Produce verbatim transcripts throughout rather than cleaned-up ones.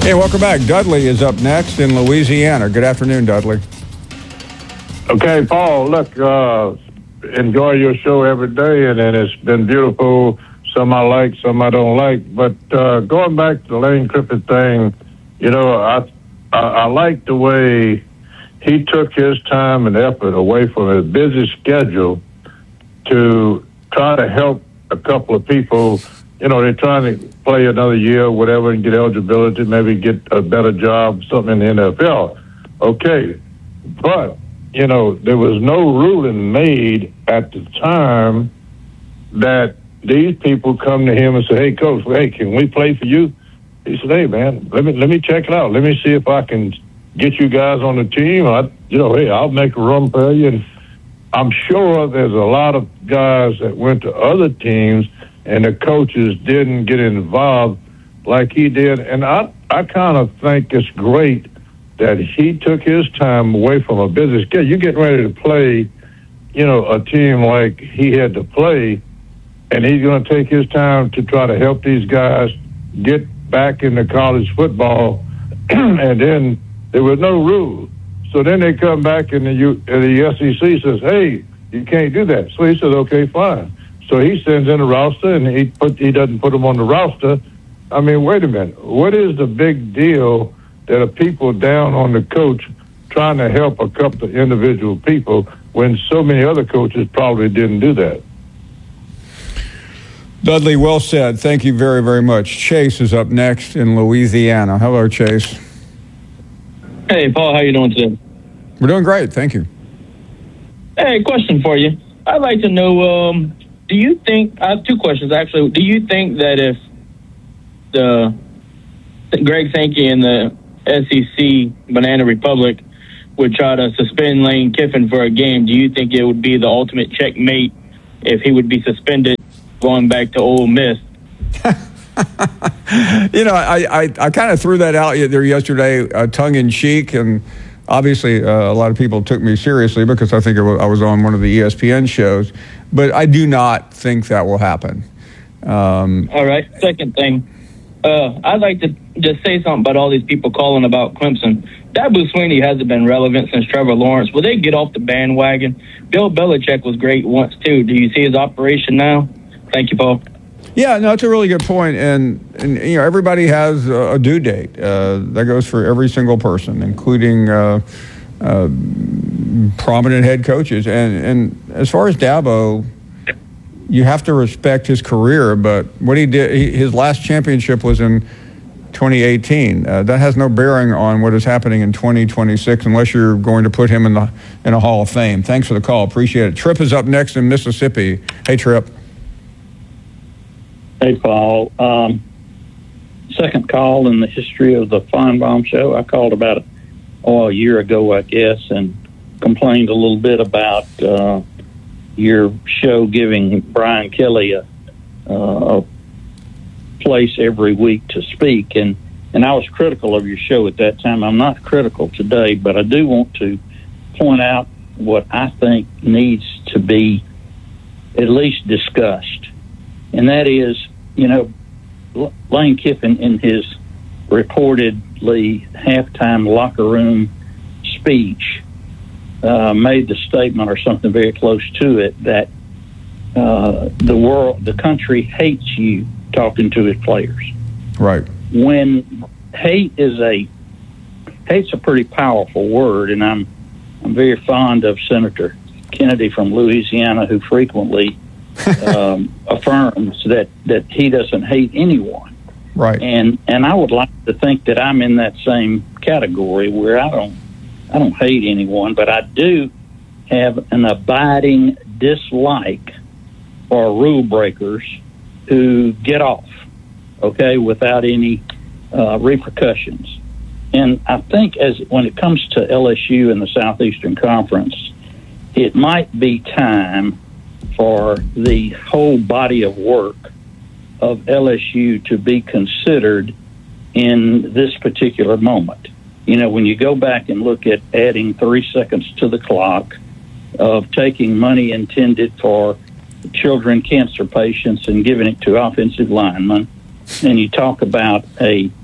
Hey, welcome back. Dudley is up next in Louisiana. Good afternoon, Dudley. Okay, Paul, look, uh, enjoy your show every day, and, and it's been beautiful. Some I like, some I don't like. But uh, going back to the Lane Kiffin thing, you know, I, I, I like the way he took his time and effort away from his busy schedule to try to help a couple of people. You know, they're trying to play another year or whatever and get eligibility, maybe get a better job, something in the N F L. Okay. But, you know, there was no ruling made at the time that these people come to him and say, hey, coach, hey, can we play for you? He said, hey, man, let me let me check it out. Let me see if I can get you guys on the team. I, you know, hey, I'll make a run for you. And I'm sure there's a lot of guys that went to other teams and the coaches didn't get involved like he did. And I, I kind of think it's great that he took his time away from a busy schedule. You're getting ready to play, you know, a team like he had to play, and he's going to take his time to try to help these guys get back into college football. And then there was no rule. So then they come back and the, U, and the S E C says, hey, you can't do that. So he says, okay, fine. So he sends in a roster, and he put he doesn't put them on the roster. I mean, wait a minute. What is the big deal that are people down on the coach trying to help a couple of individual people when so many other coaches probably didn't do that? Dudley, well said. Thank you very, very much. Chase is up next in Louisiana. Hello, Chase. Hey, Paul. How you doing today? We're doing great. Thank you. Hey, question for you. I'd like to know, um, do you think, I have two questions, actually. Do you think that if the Greg Sankey and the S E C Banana Republic would try to suspend Lane Kiffin for a game, do you think it would be the ultimate checkmate if he would be suspended going back to Ole Miss? You know, I, I, I kind of threw that out there yesterday, uh, tongue-in-cheek, and obviously uh, a lot of people took me seriously because I think it was, I was on one of the E S P N shows, but I do not think that will happen. Um, all right. Second thing, uh, I'd like to just say something about all these people calling about Clemson. Dabo Swinney hasn't been relevant since Trevor Lawrence. Will they get off the bandwagon? Bill Belichick was great once, too. Do you see his operation now? Thank you, Paul. Yeah, no, it's a really good point, and, and you know, everybody has a, a due date. Uh, that goes for every single person, including uh, uh, prominent head coaches. And, and as far as Dabo, you have to respect his career, but what he did, he, his last championship was in twenty eighteen. Uh, that has no bearing on what is happening in twenty twenty-six unless you're going to put him in the in a Hall of Fame. Thanks for the call. Appreciate it. Tripp is up next in Mississippi. Hey, Tripp. Hey, Paul. Um, second call in the history of the Feinbaum show. I called about oh, a year ago, I guess, and complained a little bit about uh, your show giving Brian Kelly a, uh, a place every week to speak. And, and I was critical of your show at that time. I'm not critical today, but I do want to point out what I think needs to be at least discussed. And that is, you know, Lane Kiffin in his reportedly halftime locker room speech uh, made the statement or something very close to it that uh, the world, the country hates you talking to its players. Right. When hate is a, hate's a pretty powerful word, and I'm, I'm very fond of Senator Kennedy from Louisiana, who frequently um, affirms that, that he doesn't hate anyone. Right. And and I would like to think that I'm in that same category where I don't I don't hate anyone, but I do have an abiding dislike for rule breakers who get off, okay, without any uh, repercussions. And I think as when it comes to L S U and the Southeastern Conference, it might be time for the whole body of work of L S U to be considered in this particular moment. You know, when you go back and look at adding three seconds to the clock, of taking money intended for children cancer patients and giving it to offensive linemen, and you talk about a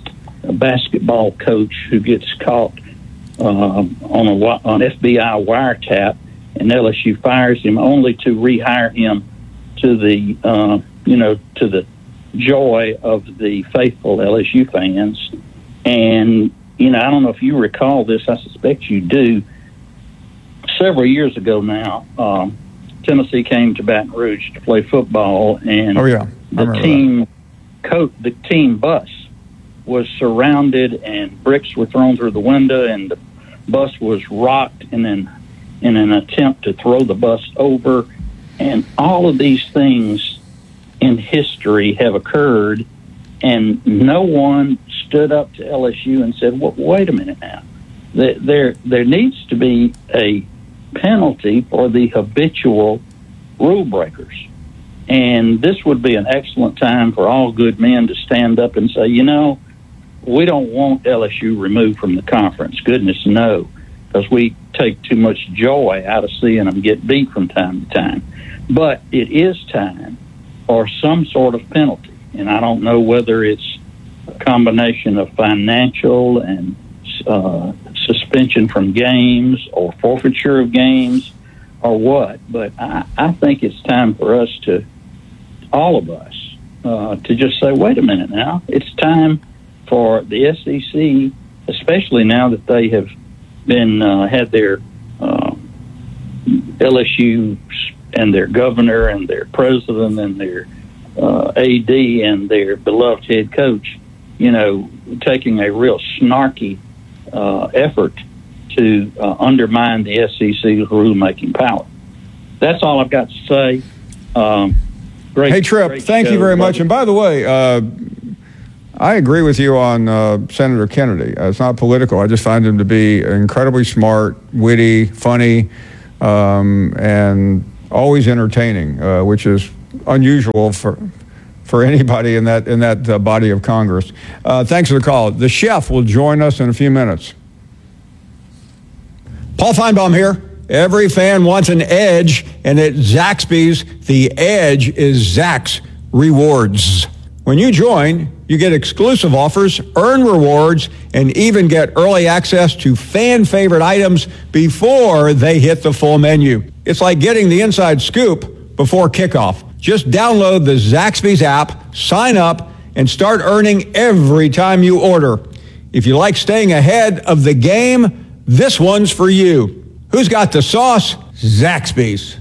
a basketball coach who gets caught uh, on a on F B I wiretap, and L S U fires him only to rehire him to the uh, you know to the joy of the faithful L S U fans. And you know, I don't know if you recall this. I suspect you do. Several years ago now, um, Tennessee came to Baton Rouge to play football, and oh yeah, the team coat the team bus was surrounded, and bricks were thrown through the window, and the bus was rocked in an in an attempt to throw the bus over. And all of these things in history have occurred, and no one stood up to L S U and said, well, wait a minute now. There, there needs to be a penalty for the habitual rule breakers. And this would be an excellent time for all good men to stand up and say, you know, we don't want L S U removed from the conference. Goodness, no, because we take too much joy out of seeing them get beat from time to time. But it is time for some sort of penalty. And I don't know whether it's a combination of financial and uh, suspension from games or forfeiture of games or what. But I, I think it's time for us to, all of us, uh, to just say, wait a minute now. It's time for the S E C, especially now that they have been uh, had their uh, L S U and their governor and their president and their uh, A D and their beloved head coach, you know, taking a real snarky uh, effort to uh, undermine the S E C's rulemaking power. That's all I've got to say. Um, great. Hey, Tripp, great thank show, you very brother. much. And by the way, uh, I agree with you on uh, Senator Kennedy. Uh, it's not political. I just find him to be incredibly smart, witty, funny, um, and always entertaining, uh, which is unusual for for anybody in that in that uh, body of Congress. Uh, thanks for the call. The chef will join us in a few minutes. Paul Feinbaum here. Every fan wants an edge, and at Zaxby's, the edge is Zax Rewards. When you join, you get exclusive offers, earn rewards, and even get early access to fan-favorite items before they hit the full menu. It's like getting the inside scoop before kickoff. Just download the Zaxby's app, sign up, and start earning every time you order. If you like staying ahead of the game, this one's for you. Who's got the sauce? Zaxby's.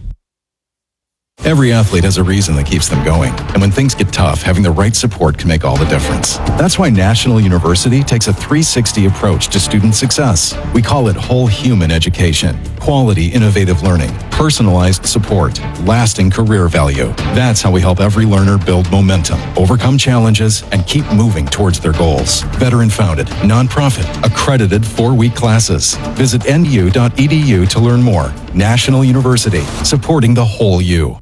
Every athlete has a reason that keeps them going. And when things get tough, having the right support can make all the difference. That's why National University takes a three sixty approach to student success. We call it whole human education. Quality, innovative learning, personalized support, lasting career value. That's how we help every learner build momentum, overcome challenges, and keep moving towards their goals. Veteran-founded, nonprofit, accredited four-week classes. Visit N U dot E D U to learn more. National University, supporting the whole you.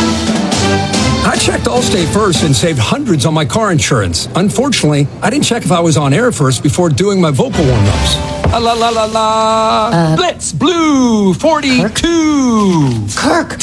I checked Allstate first and saved hundreds on my car insurance. Unfortunately, I didn't check if I was on air first before doing my vocal warm-ups. La la la la la. Uh, Blitz Blue forty-two. Kirk.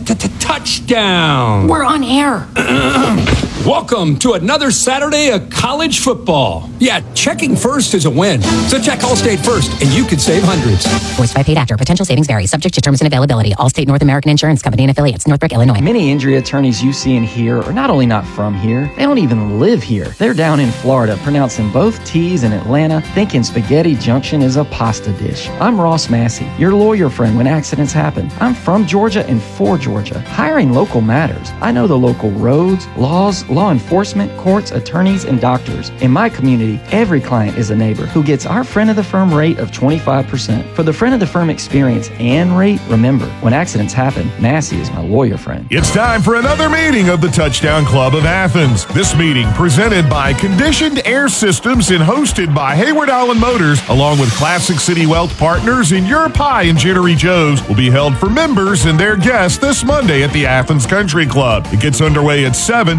Touchdown. We're on air. Welcome to another Saturday of college football. Yeah, checking first is a win. So check Allstate first, and you could save hundreds. Voiced by paid actor. Potential savings vary. Subject to terms and availability. Allstate North American Insurance Company and affiliates. Northbrook, Illinois. Many injury attorneys you see and hear are not only not from here, they don't even live here. They're down in Florida, pronouncing both T's in Atlanta, thinking Spaghetti Junction is a pasta dish. I'm Ross Massey, your lawyer friend when accidents happen. I'm from Georgia and for Georgia. Hiring local matters. I know the local roads, laws, law enforcement, courts, attorneys, and doctors. In my community, every client is a neighbor who gets our friend of the firm rate of twenty-five percent. For the friend of the firm experience and rate, remember, when accidents happen, Massey is my lawyer friend. It's time for another meeting of the Touchdown Club of Athens. This meeting presented by Conditioned Air Systems and hosted by Hayward Allen Motors, along with Classic City Wealth Partners and Your Pie and Jittery Joe's, will be held for members and their guests this Monday at the Athens Country Club. It gets underway at seven, and the key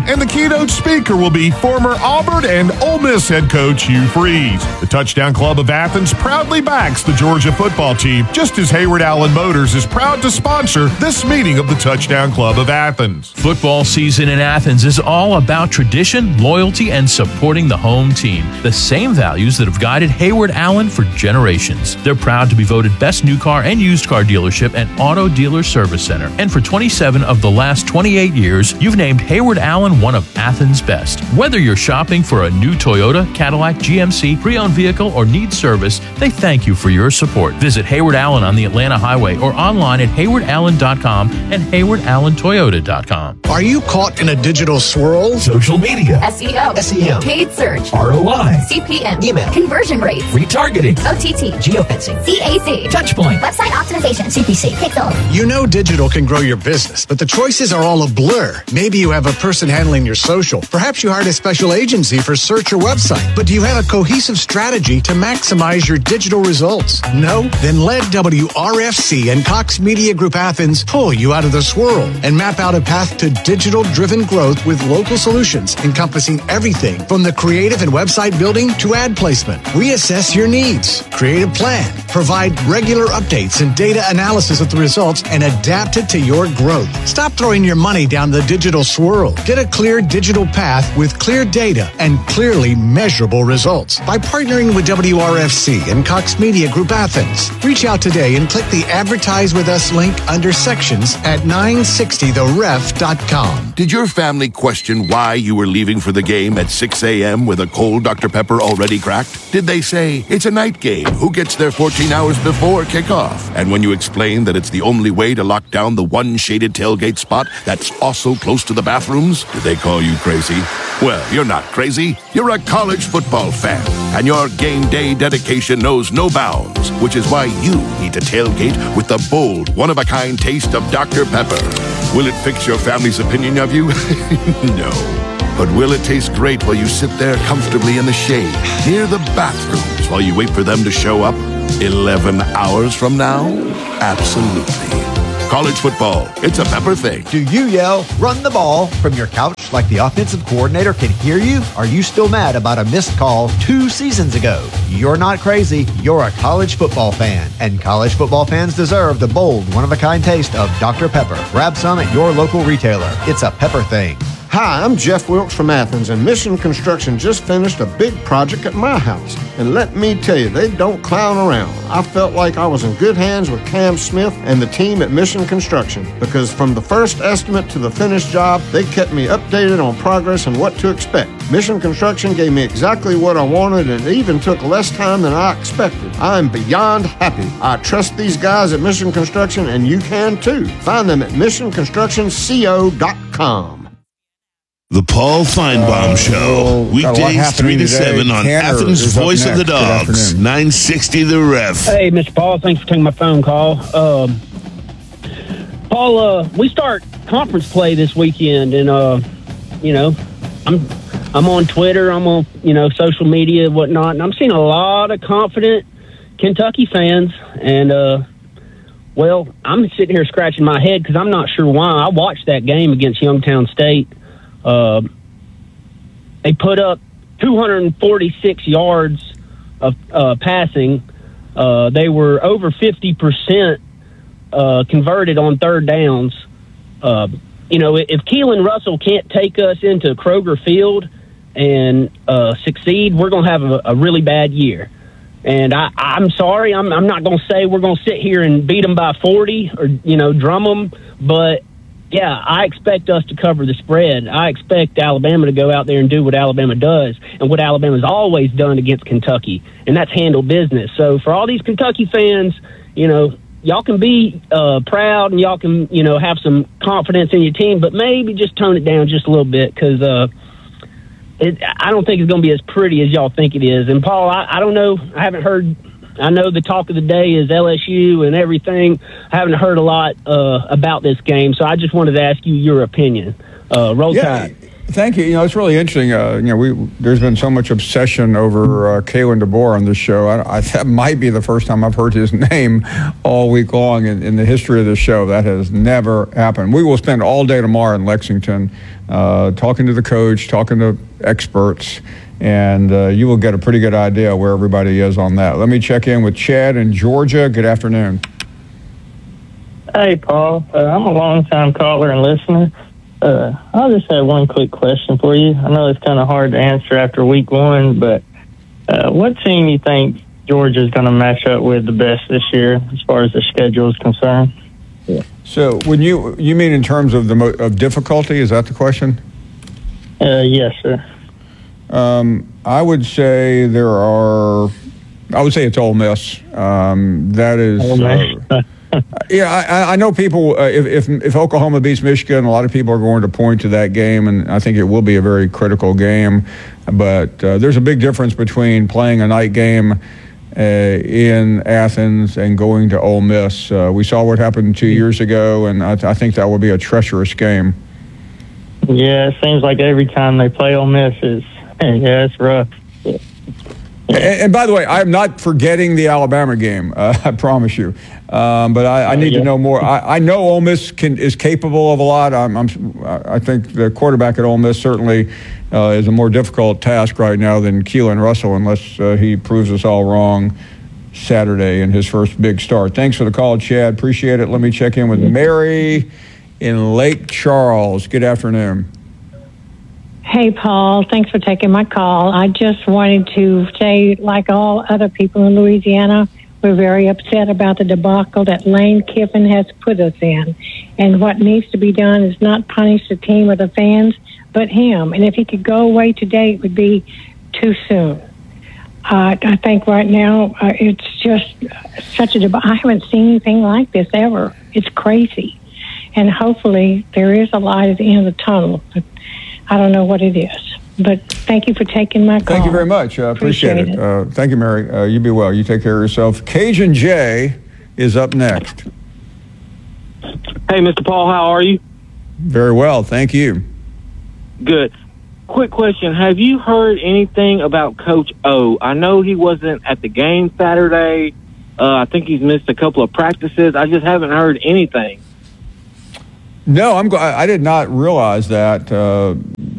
keynote speaker will be former Auburn and Ole Miss head coach Hugh Freeze. The Touchdown Club of Athens proudly backs the Georgia football team, just as Hayward Allen Motors is proud to sponsor this meeting of the Touchdown Club of Athens. Football season in Athens is all about tradition, loyalty, and supporting the home team. The same values that have guided Hayward Allen for generations. They're proud to be voted best new car and used car dealership and auto dealer service center. And for twenty-seven of the last twenty-eight years, you've named Hayward Allen one of Athens' best. Whether you're shopping for a new Toyota, Cadillac, G M C, pre-owned vehicle, or need service, they thank you for your support. Visit Hayward Allen on the Atlanta Highway or online at hayward allen dot com and hayward allen toyota dot com. Are you caught in a digital swirl? Social media, S E O, S E M, paid search, R O I, C P M, email, conversion rates, retargeting, O T T, geofencing, C A C, touchpoint, website optimization, C P C, pixel. You know digital can grow your business, but the choices are all a blur. Maybe you have a person handling your social. Perhaps you hired a special agency for search or website. But do you have a cohesive strategy to maximize your digital results? No? Then let W R F C and Cox Media Group Athens pull you out of the swirl and map out a path to digital-driven growth with local solutions encompassing everything from the creative and website building to ad placement. We assess your needs, create a plan, provide regular updates and data analysis of the results, and adapt it to your growth. Stop throwing your money down the digital swirl. Get a clear digital path with clear data and clearly measurable results by partnering with W R F C and Cox Media Group Athens. Reach out today and click the Advertise with Us link under sections at nine sixty the ref dot com. Did your family question why you were leaving for the game at six a.m. with a cold Doctor Pepper already cracked? Did they say, it's a night game, who gets there fourteen hours before kickoff? And when you explained that it's the only way to lock down the one shaded tailgate spot that's also close to the bathrooms, did they call you crazy? Well, you're not crazy. You're a college football fan, and your game day dedication knows no bounds, which is why you need to tailgate with the bold, one-of-a-kind taste of Doctor Pepper. Will it fix your family's opinion of you? No. But will it taste great while you sit there comfortably in the shade, near the bathrooms, while you wait for them to show up eleven hours from now? Absolutely. College football, it's a Pepper thing. Do you yell, run the ball, from your couch like the offensive coordinator can hear you? Are you still mad about a missed call two seasons ago? You're not crazy. You're a college football fan. And college football fans deserve the bold, one-of-a-kind taste of Doctor Pepper. Grab some at your local retailer. It's a Pepper thing. Hi, I'm Jeff Wilkes from Athens, and Mission Construction just finished a big project at my house. And let me tell you, they don't clown around. I felt like I was in good hands with Cam Smith and the team at Mission Construction, because from the first estimate to the finished job, they kept me updated on progress and what to expect. Mission Construction gave me exactly what I wanted, and it even took less time than I expected. I'm beyond happy. I trust these guys at Mission Construction, and you can too. Find them at mission construction co dot com. The Paul Feinbaum Uh, Show, well, got a lot weekdays three happening to today. seven on Tanner Athens is up Voice of the next. Good Dogs, afternoon. nine sixty The Ref. Hey, Mister Paul, thanks for taking my phone call. Um, Paul, uh, we start conference play this weekend, and uh, you know, I'm I'm on Twitter, I'm on you know social media, and whatnot, and I'm seeing a lot of confident Kentucky fans, and uh, well, I'm sitting here scratching my head because I'm not sure why. I watched that game against Youngstown State. Uh, they put up two hundred forty-six yards of uh, passing. Uh, they were over fifty percent uh, converted on third downs. Uh, you know, if Keelan Russell can't take us into Kroger Field and uh, succeed, we're going to have a, a really bad year. And I, I'm sorry, I'm, I'm not going to say we're going to sit here and beat them by forty or, you know, drum them, but yeah, I expect us to cover the spread. I expect Alabama to go out there and do what Alabama does and what Alabama's always done against Kentucky, and that's handle business. So for all these Kentucky fans, you know, y'all can be uh, proud and y'all can, you know, have some confidence in your team, but maybe just tone it down just a little bit because uh, it, I don't think it's going to be as pretty as y'all think it is. And, Paul, I, I don't know. I haven't heard – I know the talk of the day is L S U and everything. I haven't heard a lot uh, about this game, so I just wanted to ask you your opinion. Uh, roll yeah, Tide. Thank you. You know, it's really interesting. Uh, you know, we there's been so much obsession over uh, Kalen DeBoer on this show. I, I, that might be the first time I've heard his name all week long in, in the history of the show. That has never happened. We will spend all day tomorrow in Lexington uh, talking to the coach, talking to experts, and uh, you will get a pretty good idea where everybody is on that. Let me check in with Chad in Georgia. Good afternoon. Hey, Paul. Uh, I'm a long-time caller and listener. Uh, I just have one quick question for you. I know it's kind of hard to answer after week one, but uh, what team you think Georgia's going to match up with the best this year as far as the schedule is concerned? Yeah. So, when you you mean in terms of the mo- of difficulty? Is that the question? Uh, yes, sir. Um, I would say there are. I would say it's Ole Miss. Um, that is. Ole Miss. Uh, yeah, I, I know people. Uh, if, if if Oklahoma beats Michigan, a lot of people are going to point to that game, and I think it will be a very critical game. But uh, there's a big difference between playing a night game uh, in Athens and going to Ole Miss. Uh, we saw what happened two years ago, and I, th- I think that will be a treacherous game. Yeah, it seems like every time they play Ole Miss, is yeah, it's rough. Yeah. And, and by the way, I'm not forgetting the Alabama game. Uh, I promise you. Um, but I, I need yeah. to know more. I, I know Ole Miss can, is capable of a lot. I'm, I'm, I think the quarterback at Ole Miss certainly uh, is a more difficult task right now than Keelan Russell, unless uh, he proves us all wrong Saturday in his first big start. Thanks for the call, Chad. Appreciate it. Let me check in with Mary in Lake Charles. Good afternoon. Hey, Paul. Thanks for taking my call. I just wanted to say, like all other people in Louisiana, we're very upset about the debacle that Lane Kiffin has put us in. And what needs to be done is not punish the team or the fans, but him. And if he could go away today, it would be too soon. Uh, I think right now uh, it's just such a debacle. I haven't seen anything like this ever. It's crazy. And hopefully there is a light at the end of the tunnel. But I don't know what it is. But thank you for taking my call. Thank you very much. Uh, appreciate, appreciate it. it. Uh, thank you, Mary. Uh, you be well. You take care of yourself. Cajun J is up next. Hey, Mister Paul, how are you? Very well. Thank you. Good. Quick question. Have you heard anything about Coach O? I know he wasn't at the game Saturday. Uh, I think he's missed a couple of practices. I just haven't heard anything. No, I'm. I did not realize that. Uh,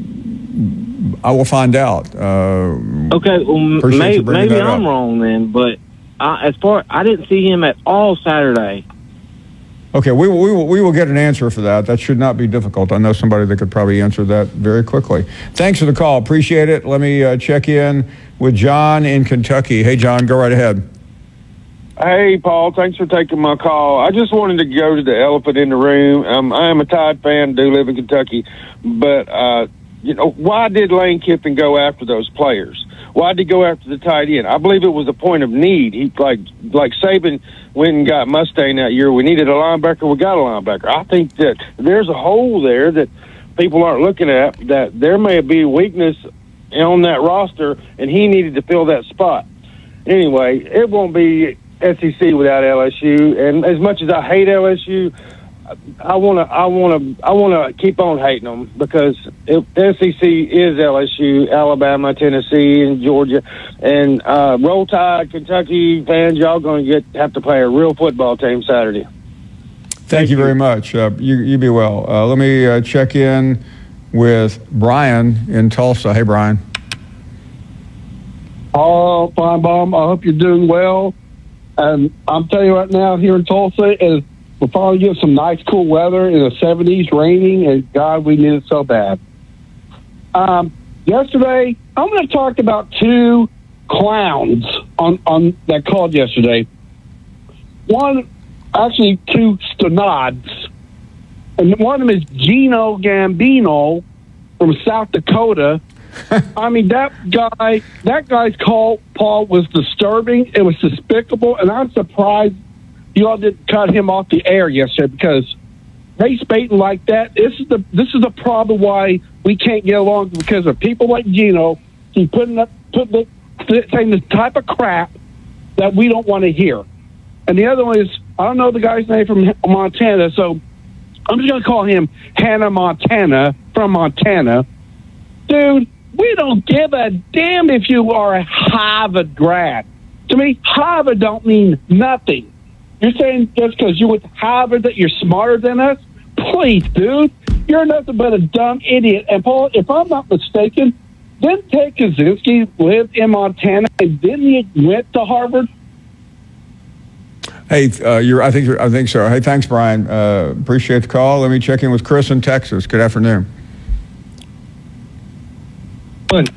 I will find out. Uh, okay, well, may, maybe I'm up. wrong then, but I, as far I didn't see him at all Saturday. Okay, we will, we will we will get an answer for that. That should not be difficult. I know somebody that could probably answer that very quickly. Thanks for the call. Appreciate it. Let me uh, check in with John in Kentucky. Hey, John, go right ahead. Hey, Paul, thanks for taking my call. I just wanted to go to the elephant in the room. Um, I am a Tide fan, do live in Kentucky, but, uh, you know, why did Lane Kiffin go after those players? Why did he go after the tight end? I believe it was a point of need. He like like Saban went and got Mustang that year. We needed a linebacker. We got a linebacker. I think that there's a hole there that people aren't looking at, that there may be weakness on that roster, and he needed to fill that spot. Anyway, it won't be S E C without L S U, and as much as I hate L S U, I want to, I want to, I want to keep on hating them, because it, S E C is L S U, Alabama, Tennessee, and Georgia, and uh, Roll Tide, Kentucky fans, y'all going to get have to play a real football team Saturday. Thank, Thank you very much. Uh, you you be well. Uh, let me uh, check in with Brian in Tulsa. Hey, Brian. Oh, Feinbaum, I hope you're doing well. And I'm telling you right now, here in Tulsa, is we'll probably get some nice, cool weather in the seventies, raining, and God, we need it so bad. Um, yesterday, I'm going to talk about two clowns on, on that called yesterday. One, actually, two stonods. And one of them is Gino Gambino from South Dakota. I mean, that guy, that guy's call, Paul, was disturbing. It was despicable, and I'm surprised you all didn't cut him off the air yesterday, because race baiting like that, this is the this is the problem why we can't get along, because of people like Gino. He's putting up, putting the, saying the type of crap that we don't want to hear. And the other one is, I don't know the guy's name from Montana, so I'm just going to call him Hannah Montana from Montana. Dude, we don't give a damn if you are a Harvard grad. To me, Harvard don't mean nothing. You're saying just because you went to Harvard that you're smarter than us? Please, dude. You're nothing but a dumb idiot. And, Paul, if I'm not mistaken, didn't Ted Kaczynski live in Montana and didn't he went to Harvard? Hey, uh, you're. I think. You're, I think so. Hey, thanks, Brian. Uh, appreciate the call. Let me check in with Chris in Texas. Good afternoon. Fun.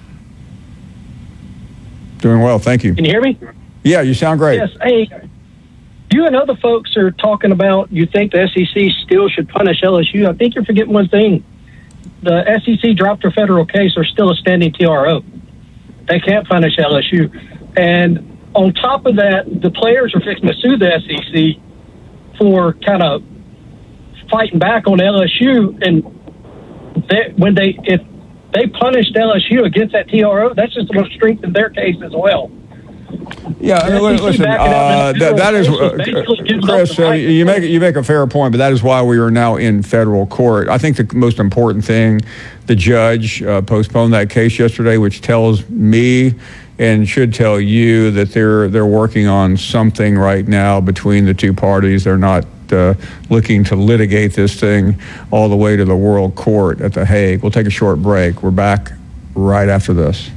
Doing well, thank you. Can you hear me? Yeah, you sound great. Yes. Hey, you and other folks are talking about you think the S E C still should punish L S U. I think you're forgetting one thing. The S E C dropped their federal case. They're still a standing T R O. They can't punish L S U. And on top of that, the players are fixing to sue the S E C for kind of fighting back on L S U. And they, when they, if they punished L S U against that T R O, that's just going to strengthen their case as well. Yeah, I mean, listen, uh, that, that is, uh, Chris, uh, you make you make a fair point, but that is why we are now in federal court. I think the most important thing, the judge uh, postponed that case yesterday, which tells me and should tell you that they're they're working on something right now between the two parties. They're not uh, looking to litigate this thing all the way to the World Court at The Hague. We'll take a short break. We're back right after this.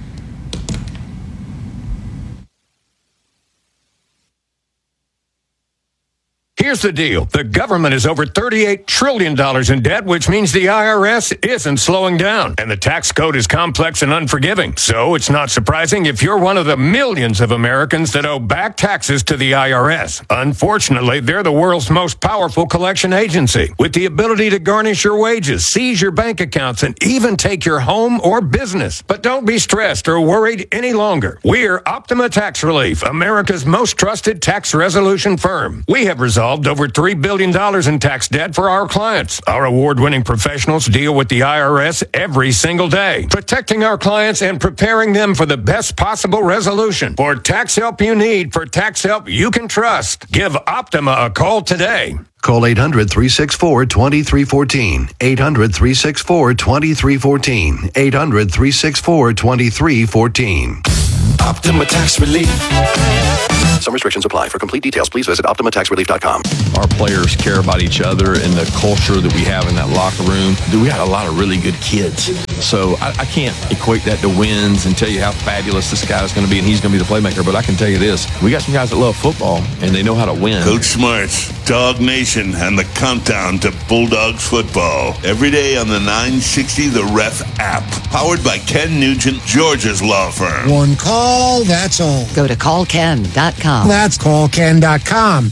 Here's the deal. The government is over thirty-eight trillion dollars in debt, which means the I R S isn't slowing down. And the tax code is complex and unforgiving. So it's not surprising if you're one of the millions of Americans that owe back taxes to the I R S. Unfortunately, they're the world's most powerful collection agency, with the ability to garnish your wages, seize your bank accounts, and even take your home or business. But don't be stressed or worried any longer. We're Optima Tax Relief, America's most trusted tax resolution firm. We have resolved over three billion dollars in tax debt for our clients. Our award-winning professionals deal with the I R S every single day, protecting our clients and preparing them for the best possible resolution. For tax help you need, for tax help you can trust, give Optima a call today. Call eight hundred, three six four, two three one four. eight hundred, three six four, two three one four. eight hundred, three six four, two three one four. Optima Tax Relief. Some restrictions apply. For complete details, please visit optima tax relief dot com. Our players care about each other and the culture that we have in that locker room. We got a lot of really good kids. So I, I can't equate that to wins and tell you how fabulous this guy is going to be and he's going to be the playmaker. But I can tell you this. We got some guys that love football and they know how to win. Coach Smarts, Dog Nation, and the countdown to Bulldogs football. Every day on the nine sixty The Ref app. Powered by Ken Nugent, Georgia's law firm. One call, that's all. Go to call ken dot com. That's call ken dot com.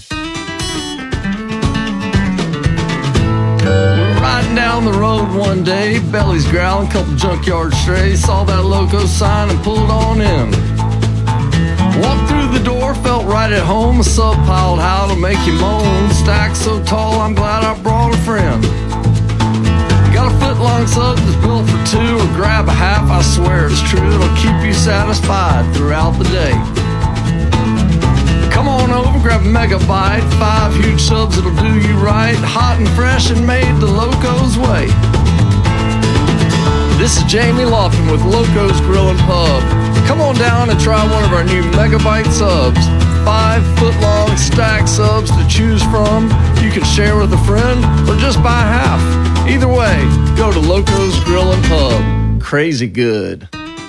We're riding down the road one day, bellies growling, couple junkyard strays, saw that loco sign and pulled on in. Walked through the door, felt right at home, a sub piled how to make you moan, stacked so tall I'm glad I brought a friend. Got a foot long sub that's built for two, or grab a half, I swear it's true, it'll keep you satisfied throughout the day. Come on over, grab a megabyte, five huge subs that'll do you right, hot and fresh and made the Loco's way. This is Jamie Lofton with Loco's Grill and Pub. Come on down and try one of our new megabyte subs. Five foot long stack subs to choose from. You can share with a friend or just buy half. Either way, go to Loco's Grill and Pub. Crazy good.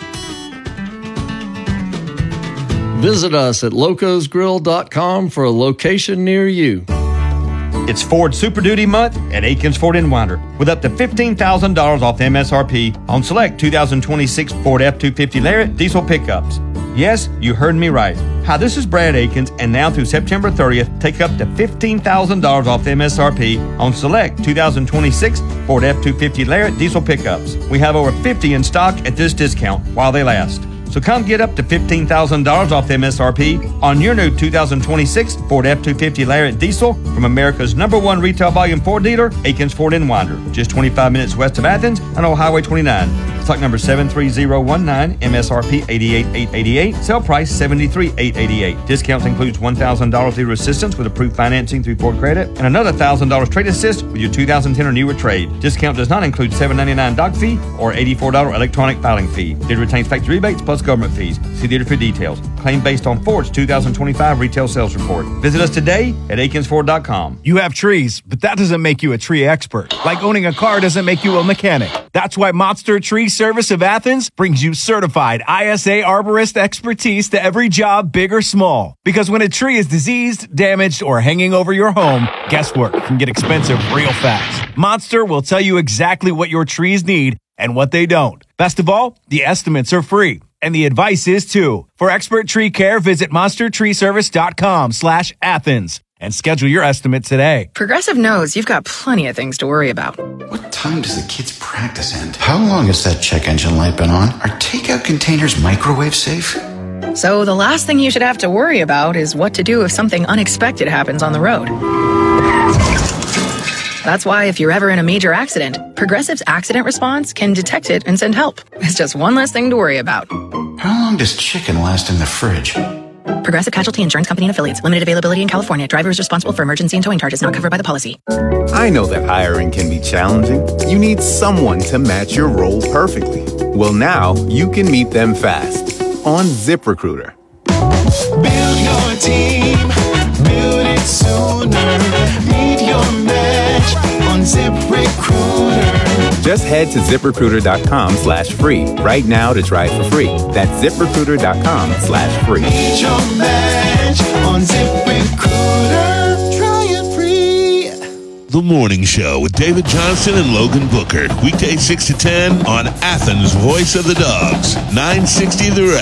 Visit us at locos grill dot com for a location near you. It's Ford Super Duty month at Aikens Ford in Winder with up to fifteen thousand dollars off M S R P on select two thousand twenty-six Ford F two fifty Lariat diesel pickups. Yes, you heard me right. Hi, this is Brad Aikens, and now through September thirtieth, take up to fifteen thousand dollars off M S R P on select two thousand twenty-six Ford F two fifty Lariat diesel pickups. We have over fifty in stock at this discount while they last. So come get up to fifteen thousand dollars off M S R P on your new two thousand twenty-six Ford F two fifty Lariat diesel from America's number one retail volume Ford dealer, Aikens Ford in Winder, just twenty-five minutes west of Athens on Old Highway twenty-nine. Stock number seven three zero one nine, M S R P eighty-eight thousand eight hundred eighty-eight dollars, sale price seventy-three thousand eight hundred eighty-eight dollars. Discounts includes one thousand dollars dealer assistance with approved financing through Ford Credit and another one thousand dollars trade assist with your two thousand ten or newer trade. Discount does not include seven dollars and ninety-nine cents doc fee or eighty-four dollars electronic filing fee. Dealer retains factory rebates plus government fees. See dealer for details. Claim based on Ford's two thousand twenty-five retail sales report. Visit us today at Akins Ford dot com. You have trees, but that doesn't make you a tree expert. Like owning a car doesn't make you a mechanic. That's why Monster Tree Service of Athens brings you certified I S A arborist expertise to every job, big or small. Because when a tree is diseased, damaged, or hanging over your home, guesswork can get expensive real fast. Monster will tell you exactly what your trees need and what they don't. Best of all, the estimates are free. And the advice is too. For expert tree care, visit monster tree service dot com slash Athens and schedule your estimate today. Progressive knows you've got plenty of things to worry about. What time does the kids' practice end? How long has that check engine light been on? Are takeout containers microwave safe? So the last thing you should have to worry about is what to do if something unexpected happens on the road. That's why if you're ever in a major accident, Progressive's accident response can detect it and send help. It's just one less thing to worry about. How long does chicken last in the fridge? Progressive Casualty Insurance Company and Affiliates. Limited availability in California. Driver is responsible for emergency and towing charges not covered by the policy. I know that hiring can be challenging. You need someone to match your role perfectly. Well, now you can meet them fast on ZipRecruiter. Build your team. Build it sooner. Meet your match on ZipRecruiter. Just head to ZipRecruiter.com slash free right now to try it for free. That's ZipRecruiter.com slash free. Meet your match on ZipRecruiter. Try it free. The Morning Show with David Johnson and Logan Booker. Weekday six to ten on Athens' Voice of the Dogs. nine sixty The Ref.